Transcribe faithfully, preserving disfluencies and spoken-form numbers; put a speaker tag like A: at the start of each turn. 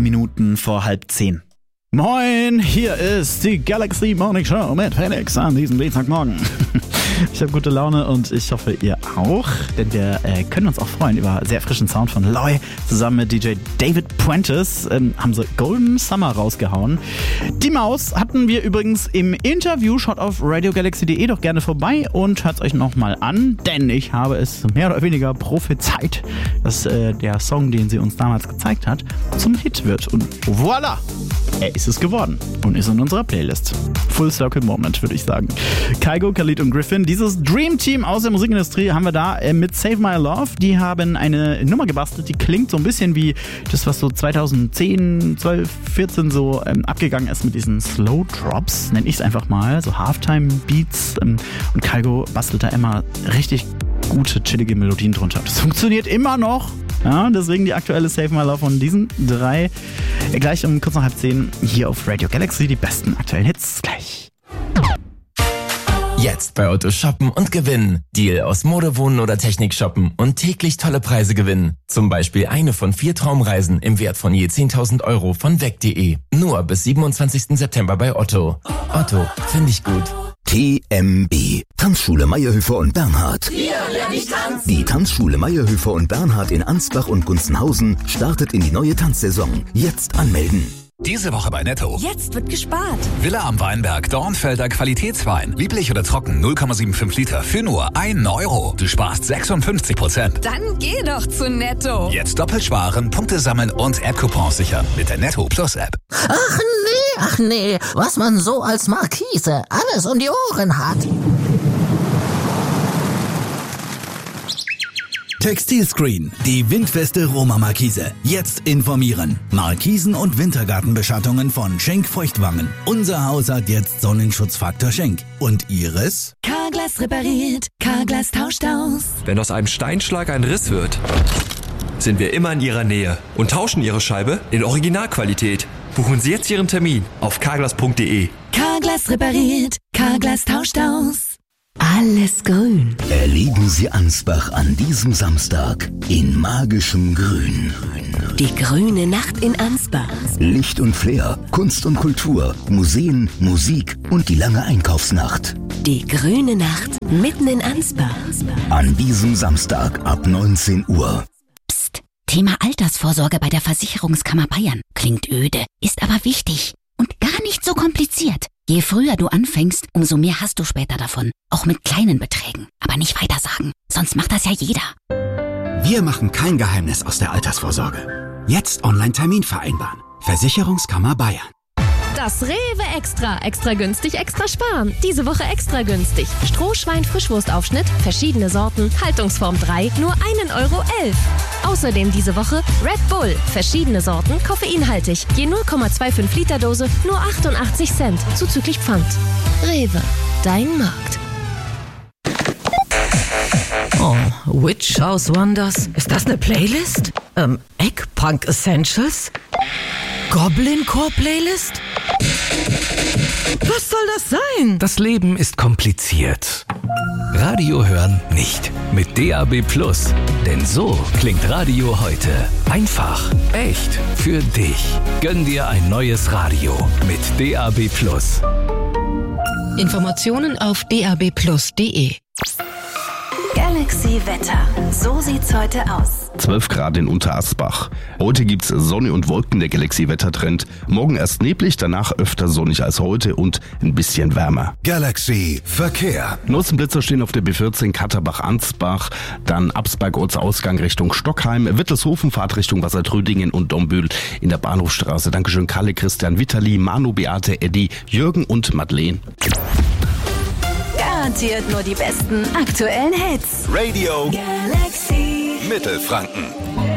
A: Minuten vor halb zehn. Moin, hier ist die Galaxy Morning Show mit Felix an diesem Dienstagmorgen. Ich habe gute Laune und ich hoffe, ihr auch, denn wir äh, können uns auch freuen über sehr frischen Sound von Loy. Zusammen mit D J David Puentes ähm, haben sie Golden Summer rausgehauen. Die Maus hatten wir übrigens im Interview. Schaut auf radio galaxy punkt de doch gerne vorbei und hört es euch nochmal an, denn ich habe es mehr oder weniger prophezeit, dass äh, der Song, den sie uns damals gezeigt hat, zum Hit wird. Und voilà! Er ist es geworden und ist in unserer Playlist. Full Circle Moment, würde ich sagen. Kygo, Khalid und Griffin. Dieses Dream Team aus der Musikindustrie haben wir da äh, mit Save My Love. Die haben eine Nummer gebastelt, die klingt so ein bisschen wie das, was so zweitausendzehn, zwölf, vierzehn so ähm, abgegangen ist mit diesen Slow Drops, nenne ich es einfach mal. So Halftime Beats. Ähm, und Kygo bastelt da immer richtig gute, chillige Melodien drunter. Das funktioniert immer noch. Ja, deswegen die aktuelle Save My Love von diesen drei. Gleich um kurz nach halb zehn hier auf Radio Galaxy. Die besten aktuellen Hits gleich.
B: Jetzt bei Otto shoppen und gewinnen. Deal aus Mode, Wohnen oder Technik shoppen und täglich tolle Preise gewinnen. Zum Beispiel eine von vier Traumreisen im Wert von je zehntausend Euro von weg punkt de. Nur bis siebenundzwanzigsten September bei Otto. Otto, finde ich gut.
C: T M B. Tanzschule Meyerhöfer und Bernhard.
D: Hier lerne ich tanzen.
C: Die Tanzschule Meyerhöfer und Bernhard in Ansbach und Gunzenhausen startet in die neue Tanzsaison. Jetzt anmelden.
E: Diese Woche bei Netto.
F: Jetzt wird gespart.
E: Villa am Weinberg, Dornfelder Qualitätswein. Lieblich oder trocken, null Komma fünfundsiebzig Liter für nur einen Euro. Du sparst sechsundfünfzig Prozent.
F: Dann geh doch zu Netto.
E: Jetzt doppelt sparen, Punkte sammeln und App-Coupons sichern mit der Netto Plus App.
G: Ach nee, ach nee, was man so als Markise alles um die Ohren hat.
H: Textilscreen, die windfeste Roma-Markise. Jetzt informieren. Markisen und Wintergartenbeschattungen von Schenk Feuchtwangen. Unser Haus hat jetzt Sonnenschutzfaktor Schenk. Und Ihres?
F: Carglass repariert, Carglass tauscht aus.
I: Wenn aus einem Steinschlag ein Riss wird, sind wir immer in Ihrer Nähe und tauschen Ihre Scheibe in Originalqualität. Buchen Sie jetzt Ihren Termin auf carglass punkt de.
F: Carglass repariert, Carglass tauscht aus. Alles grün.
C: Erleben Sie Ansbach an diesem Samstag in magischem Grün.
F: Die grüne Nacht in Ansbach.
C: Licht und Flair, Kunst und Kultur, Museen, Musik und die lange Einkaufsnacht.
F: Die grüne Nacht mitten in Ansbach.
C: An diesem Samstag ab neunzehn Uhr.
J: Psst, Thema Altersvorsorge bei der Versicherungskammer Bayern. Klingt öde, ist aber wichtig und gar nicht so kompliziert. Je früher du anfängst, umso mehr hast du später davon. Auch mit kleinen Beträgen. Aber nicht weiter sagen, sonst macht das ja jeder.
K: Wir machen kein Geheimnis aus der Altersvorsorge. Jetzt Online-Termin vereinbaren. Versicherungskammer Bayern.
L: Das Rewe Extra. Extra günstig, extra sparen. Diese Woche extra günstig. Strohschwein-Frischwurstaufschnitt, verschiedene Sorten, Haltungsform drei, nur einen Euro elf. Außerdem diese Woche Red Bull, verschiedene Sorten, koffeinhaltig. Je null Komma fünfundzwanzig Liter Dose, nur achtundachtzig Cent, zuzüglich Pfand. Rewe, dein Markt.
M: Oh, Witch House Wonders. Ist das eine Playlist? Ähm, Eggpunk Essentials? Goblin Core Playlist? Was soll das sein?
N: Das Leben ist kompliziert. Radio hören nicht. Mit D A B Plus. Denn so klingt Radio heute. Einfach, echt, für dich. Gönn dir ein neues Radio mit D A B Plus.
O: Informationen auf d a b plus punkt de.
F: Galaxy Wetter. So sieht's heute aus.
P: zwölf Grad in Unterasbach. Heute gibt's Sonne und Wolken, der Galaxy-Wettertrend. Morgen erst neblig, danach öfter sonnig als heute und ein bisschen wärmer.
Q: Galaxy Verkehr.
P: Nutzenblitzer stehen auf der B vierzehn Katterbach-Ansbach, dann Absberg-Ortsausgang Richtung Stockheim, Wittelshofen, Fahrtrichtung Wassertrödingen und Dombühl in der Bahnhofstraße. Dankeschön Kalle, Christian, Vitali, Manu, Beate, Eddie, Jürgen und Madeleine.
F: Garantiert nur die besten aktuellen Hits.
Q: Radio
F: Galaxy
Q: Mittelfranken.